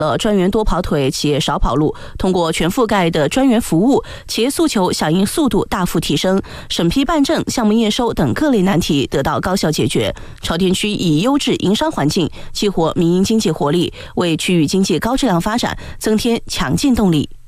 专员多跑腿，企业少跑路。通过全覆盖的专员服务，企业诉求响应速度大幅提升，审批办证、项目验收等各类难题得到高效解决。朝天区以优质营商环境激活民营经济活力，为区域经济高质量发展增添强劲动力。